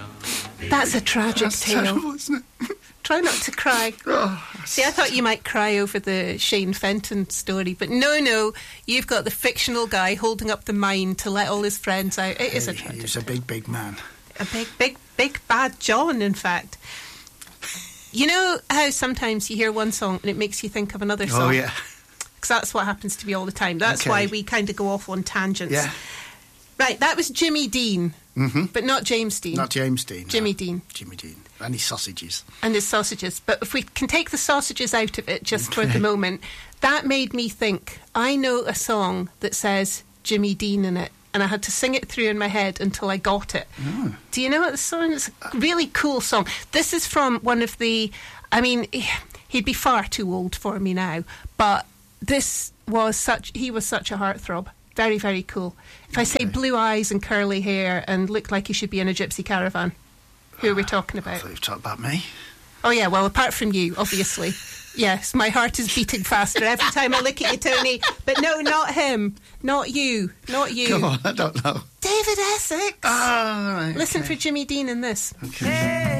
That's a tragic tale. Terrible, isn't it? Try not to cry. Oh, See, I thought you might cry over the Shane Fenton story, but no, you've got the fictional guy holding up the mine to let all his friends out. It is a tragic He's a big man. A big bad John, in fact. You know how sometimes you hear one song and it makes you think of another song? Oh, yeah. Because that's what happens to me all the time. That's why we kind of go off on tangents. Yeah. Right, that was Jimmy Dean, but not James Dean. Not James Dean. Jimmy no. Dean. Jimmy Dean. And his sausages. And his sausages. But if we can take the sausages out of it just for the moment, that made me think, I know a song that says Jimmy Dean in it, and I had to sing it through in my head until I got it. Oh. Do you know what the song is? It's a really cool song. This is from one of the... I mean, he'd be far too old for me now, but this was such... He was such a heartthrob. Very, very cool. If I say blue eyes and curly hair and look like he should be in a gypsy caravan, who are we talking I about? thought you were talking about me. Oh, yeah, well, apart from you, obviously. Yes, my heart is beating faster every time I look at you, Tony. But no, not him. Not you. Not you. Come on, I don't know. David Essex. Oh, right, Listen okay. for Jimmy Dean in this. Okay.